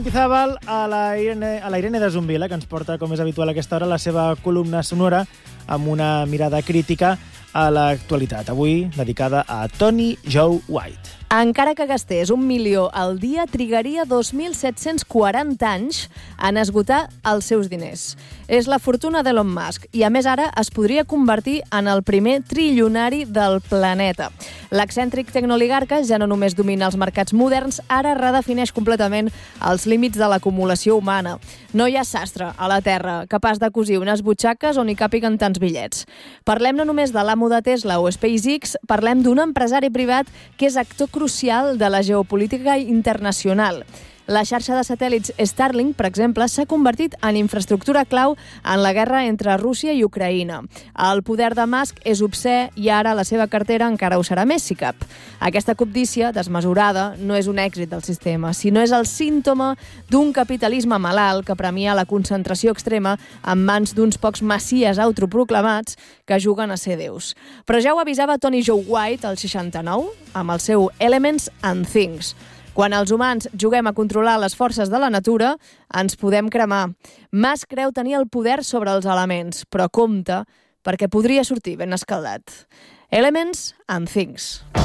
Mendizábal a la Irene de Zumbila, que ens porta, com és habitual a aquesta hora, la seva columna sonora amb una mirada crítica a l'actualitat. Avui dedicada a Tony Joe White. Encara que gastés 1 milió al dia, trigaria 2.740 anys en esgotar els seus diners. És la fortuna d'Elon Musk i, a més, ara es podria convertir en el primer trilionari del planeta. L'excèntric tecnooligarca ja no només domina els mercats moderns, ara redefineix completament els límits de l'acumulació humana. No hi ha sastre a la Terra capaç de cosir unes butxaques on hi càpiguen tants bitllets. Parlem no només de l'amo de Tesla o SpaceX, parlem d'un empresari privat que és actor crucial de la geopolítica internacional. La xarxa de satèl·lits Starlink, per exemple, s'ha convertit en infraestructura clau en la guerra entre Rússia i Ucraïna. El poder de Musk és obscè i ara la seva cartera encara ho serà més, si cap. Aquesta cobdícia desmesurada no és un èxit del sistema, sinó és el símptoma d'un capitalisme malalt que premia la concentració extrema en mans d'uns pocs messies autoproclamats que juguen a ser déus. Però ja ho avisava Tony Joe White al 69 amb el seu Elements and Things. Quan els humans juguem a controlar les forces de la natura, ens podem cremar. Musk creu tenir el poder sobre els elements, però compte, perquè podria sortir ben escaldat. Elements and Things.